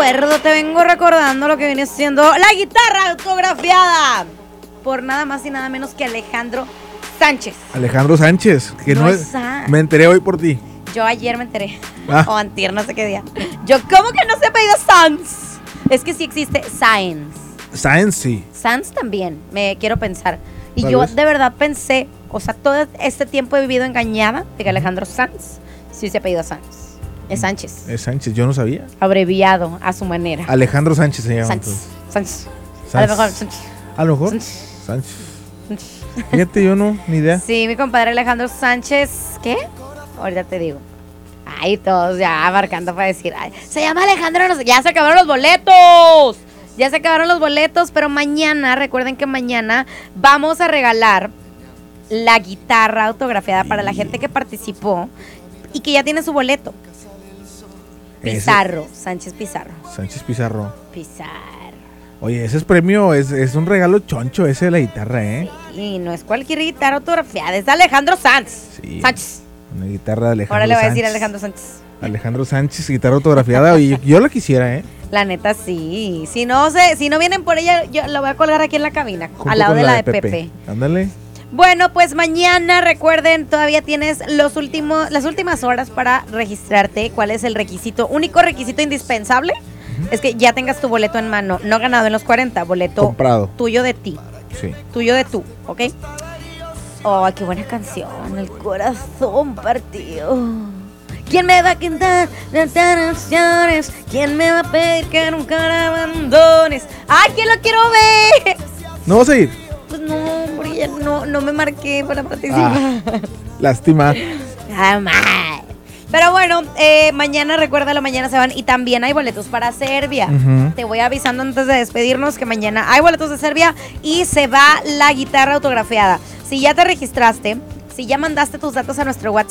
recuerdo, te vengo recordando lo que viene siendo la guitarra autografiada por nada más y nada menos que Alejandro Sánchez. Alejandro Sánchez, que no es, me enteré hoy por ti. Yo ayer me enteré, o antier, no sé qué día. Yo, ¿cómo que no se apellida Sanz? Es que sí existe Sáenz. Sáenz, sí. Sanz también, me quiero pensar. Y Tal yo vez. de verdad pensé, o sea, todo este tiempo he vivido engañada de que Alejandro Sanz sí se apellida Sanz. Es Sánchez. Es Sánchez, yo no sabía. Abreviado a su manera. Alejandro Sánchez se llama. Sánchez. Sánchez. Sánchez. A lo mejor Sánchez. A lo mejor. Sánchez. Sánchez. Fíjate, yo no, ni idea. Sí, mi compadre Alejandro Sánchez. ¿Qué? Ahorita te digo. Ay, todos ya marcando para decir. Ay, se llama Alejandro. No sé, ya se acabaron los boletos. Ya se acabaron los boletos. Pero mañana, recuerden que mañana vamos a regalar la guitarra autografiada para la gente que participó y que ya tiene su boleto. Pizarro. Sánchez Pizarro. Sánchez Pizarro. Pizarro. Oye, ese es premio, es un regalo choncho ese de la guitarra, ¿eh? Y no es cualquier guitarra autografiada, es de Alejandro Sanz. Sí. Sánchez. Una guitarra de Alejandro Ahora le voy a Sánchez. decir Alejandro Sánchez. Alejandro Sánchez, guitarra autografiada. Oye, yo la quisiera, ¿eh? La neta sí. Si no vienen por ella, yo la voy a colgar aquí en la cabina, Junto al lado con de la de Pepe. Ándale. Bueno, pues mañana, recuerden, todavía tienes las últimas horas para registrarte. ¿Cuál es el único requisito indispensable? Es que ya tengas tu boleto en mano, no ganado en los 40, boleto Comprado. tuyo de ti, Sí. tuyo de tú, ¿ok? Oh, qué buena canción, el corazón partido. ¿Quién me va a cantar las canciones? ¿Quién me va a pedir que nunca la abandones? ¡Ay, que lo quiero ver! ¿No vas a ir? Pues no, porque ya no me marqué para participar. Lástima. Nada más. Pero bueno, mañana, recuérdalo, mañana se van. Y también hay boletos para Serbia. Te voy avisando antes de despedirnos que mañana hay boletos de Serbia y se va la guitarra autografiada. Si ya te registraste, si ya mandaste tus datos a nuestro WhatsApp,